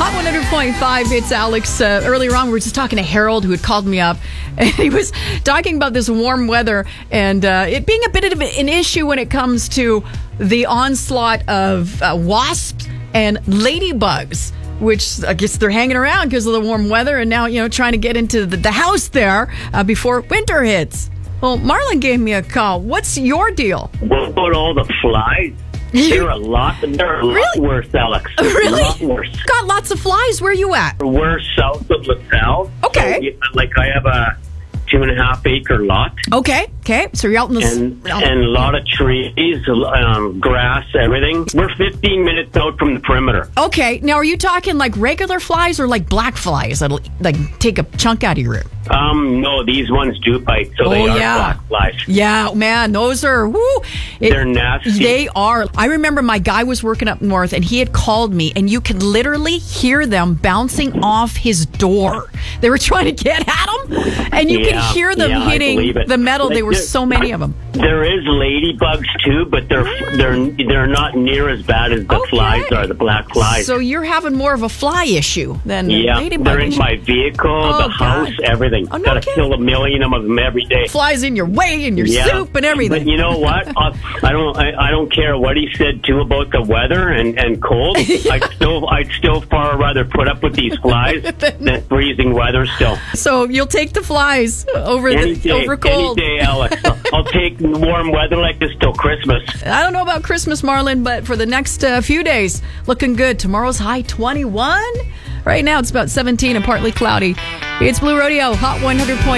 Hot 100.5, it's Alex. Earlier on, we were just talking to Harold, who had called me up, and he was talking about this warm weather and it being a bit of an issue when it comes to the onslaught of wasps and ladybugs, which I guess they're hanging around because of the warm weather and now, trying to get into the house there before winter hits. Well, Marlon gave me a call. What's your deal? What about all the flies? They're a lot Really? worse, Alex. Really? A lot worse. Got lots of flies. Where you at? We're south of LaSalle. Okay. So, I have a 2.5 acre lot. Okay. So you're out in the... And a lot of trees, grass, everything. We're 15 minutes out from the perimeter. Okay. Now, are you talking like regular flies or like black flies that'll take a chunk out of your room? No, these ones do bite, so they are black flies. Yeah, man, those are... They're nasty. They are. I remember my guy was working up north, and he had called me, and you could literally hear them bouncing off his door. They were trying to get at him, and you could hear them hitting the metal. There were so many of them. There is ladybugs too, but they're not near as bad as the flies are, the black flies. So you're having more of a fly issue than ladybug they're in issue. my vehicle, the house, everything. Oh, no Gotta kidding. kill a million of them every day. Flies in your way, in your soup, and everything. But you know what? I don't care what he said too about the weather and cold. I'd still far rather put up with these flies than freezing weather still. So you'll take the flies over cold. Any day, Alex. I'll take warm weather like this till Christmas. I don't know about Christmas, Marlon, but for the next few days, looking good. Tomorrow's high 21. Right now, it's about 17 and partly cloudy. It's Blue Rodeo, Hot 100.5.